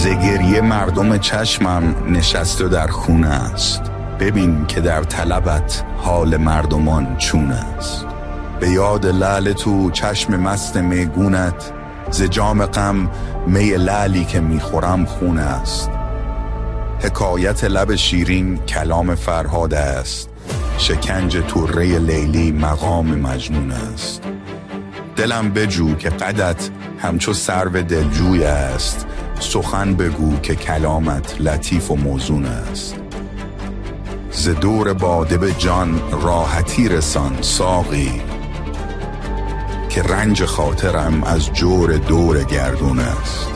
ز گریه مردم چشمم نشسته در خونه است. ببین که در طلبت حال مردمان چون است. به یاد لعل تو چشم مست میگونت، ز جام غم می لعلی که میخورم خون است. حکایت لب شیرین کلام فرهاد است، شکنج طره لیلی مقام مجنون است. دلم بجو که قدت همچو سرو دلجوی است، سخن بگو که کلامت لطیف و موزون است. ز دور باده به جان راحتی رسان ساقی، که رنج خاطرم از جور دور گردون است.